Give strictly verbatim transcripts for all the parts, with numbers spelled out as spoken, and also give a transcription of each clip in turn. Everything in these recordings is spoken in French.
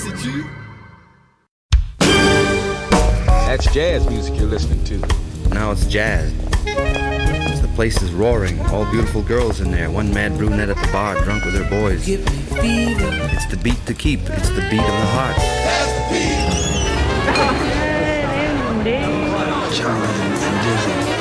sais-tu? That's jazz music you're listening to. Now it's jazz. The place is roaring, all beautiful girls in there. One mad brunette at the bar, drunk with her boys. Give me fever. It's the beat to keep. It's the beat of the heart. That's the beat. Charlie and Dizzy.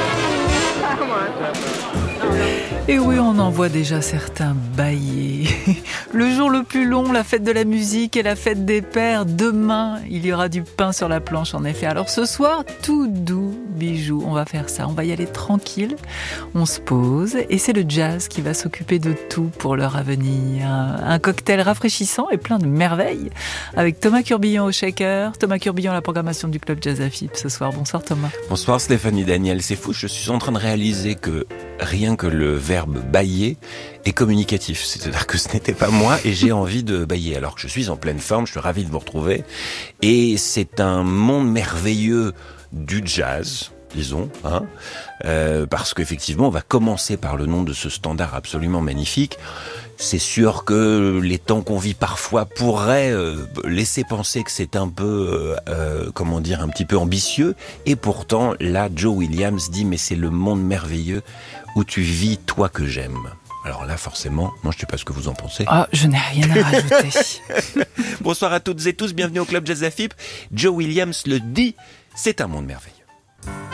Et oui, on en voit déjà certains bailler. Le jour le plus long, la fête de la musique et la fête des pères. Demain, il y aura du pain sur la planche, en effet. Alors ce soir, tout doux, bijou, on va faire ça. On va y aller tranquille, on se pose. Et c'est le jazz qui va s'occuper de tout pour l'heure à venir. Un cocktail rafraîchissant et plein de merveilles. Avec Thomas Curbillon au shaker. Thomas Curbillon à la programmation du Club Jazz A F I P ce soir. Bonsoir Thomas. Bonsoir Stéphanie Daniel. C'est fou, je suis en train de réaliser que rien que le verbe bailler est communicatif. C'est-à-dire que ce n'était pas moi et j'ai envie de bailler. Alors que je suis en pleine forme, je suis ravi de vous retrouver. Et c'est un monde merveilleux du jazz, disons, hein, euh, parce qu'effectivement, on va commencer par le nom de ce standard absolument magnifique. C'est sûr que les temps qu'on vit parfois pourraient euh, laisser penser que c'est un peu, euh, euh, comment dire, un petit peu ambitieux. Et pourtant, là, Joe Williams dit « Mais c'est le monde merveilleux où tu vis, toi que j'aime ». Alors là, forcément, moi je ne sais pas ce que vous en pensez. Ah, oh, je n'ai rien à rajouter. Bonsoir à toutes et tous, bienvenue au Club Jazz A F I P. Joe Williams le dit, c'est un monde merveilleux.